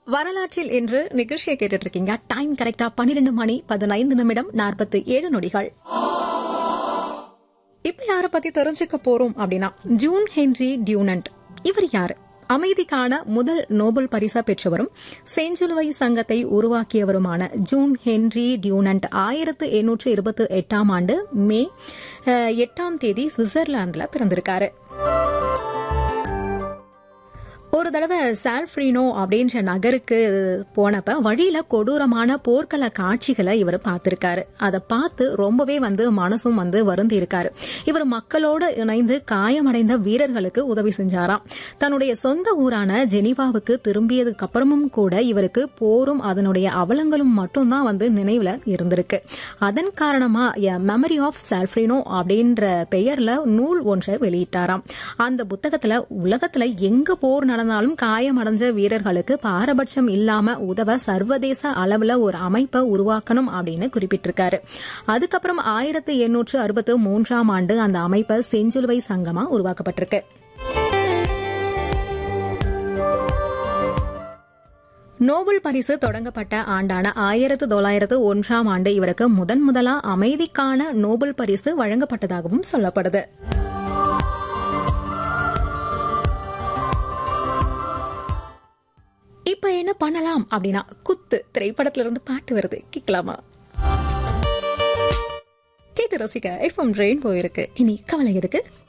வரலாற்றில் இன்று நிகழ்ச்சியை கேட்டுட்டு இருக்கீங்க. டைம் கரெக்டா 12 மணி 15 நிமிடம் 47 நொடிகள். இப்ப யார பத்தி தெரிஞ்சுக்க போறோம் அப்படின்னா, ஜூன் ஹென்றி டியூனன்ட். இவர் யாரு? அமைதிக்கான முதல் நோபல் பரிசா பெற்றவரும் செஞ்சிலுவை சங்கத்தை உருவாக்கியவருமான ஜூன் ஹென்றி டியூனன்ட் 1828 ஆண்டு மே 8 சுவிட்சர்லாந்துல பிறந்திருக்காரு. ஒரு தடவை சால்ஃப்ரீனோ அப்படின்ற நகருக்கு போனப்ப வழியில கொடூரமான போர்க்கள காட்சிகளை இவர் பார்த்திருக்காரு. அதை பார்த்து ரொம்பவே மனசும் வருந்தி இருக்காரு. இவர் மக்களோடு இணைந்து காயமடைந்த வீரர்களுக்கு உதவி செஞ்சாராம். தன்னுடைய சொந்த ஊரான ஜெனீவாவுக்கு திரும்பியதுக்கு அப்புறமும் கூட இவருக்கு போரும் அதனுடைய அவலங்களும் மட்டும்தான் நினைவுல இருந்திருக்கு. அதன் காரணமா மெமரி ஆஃப் சால்ஃப்ரீனோ அப்படின்ற பெயர்ல நூல் ஒன்றை வெளியிட்டாராம். அந்த புத்தகத்துல உலகத்துல எங்க போர் நடந்தாலும் காயமடைஞ்ச வீரர்களுக்கு பாரபட்சம் இல்லாம உதவ சர்வதேச அளவுல ஒரு அமைப்பை உருவாக்கணும் அப்படின்னு குறிப்பிட்டிருக்காரு. அதுக்கப்புறம் 1863 ஆண்டு அந்த அமைப்பை செஞ்சிலுவை சங்கமா உருவாக்கப்பட்டிருக்கு. நோபல் பரிசு தொடங்கப்பட்ட ஆண்டான 1901 ஆண்டு இவருக்கு முதலா அமைதிக்கான நோபல் பரிசு வழங்கப்பட்டதாகவும் சொல்லப்படுது. இப்ப என்ன பண்ணலாம் அப்படின்னா, குத்து திரைப்படத்துல இருந்து பாட்டு வருது, கேட்கலாமா? கேட்டு ரசிக்க எஃப்எம் ரெயின்போ இருக்கு. இனி கவலை எதுக்கு?